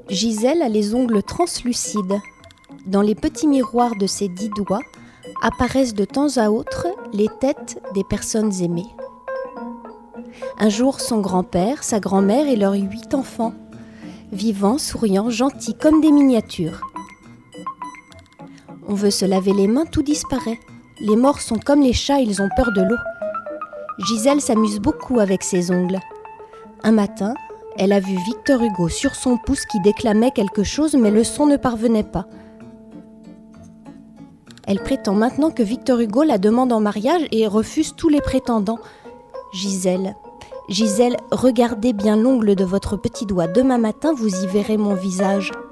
Gisèle a les ongles translucides. Dans les petits miroirs de ses 10 doigts apparaissent de temps à autre les têtes des personnes aimées. Un jour, son grand-père, sa grand-mère et leurs 8 enfants, vivants, souriants, gentils comme des miniatures. On veut se laver les mains, tout disparaît. Les morts sont comme les chats, ils ont peur de l'eau. Gisèle s'amuse beaucoup avec ses ongles. Un matin, elle a vu Victor Hugo sur son pouce qui déclamait quelque chose, mais le son ne parvenait pas. Elle prétend maintenant que Victor Hugo la demande en mariage et refuse tous les prétendants. Gisèle, regardez bien l'ongle de votre petit doigt. Demain matin, vous y verrez mon visage.